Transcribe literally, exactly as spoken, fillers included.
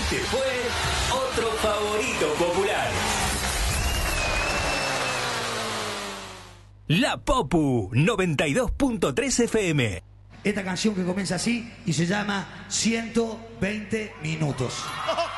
Se fue otro favorito popular. La Popu noventa y dos punto tres F M. Esta canción que comienza así y se llama ciento veinte minutos.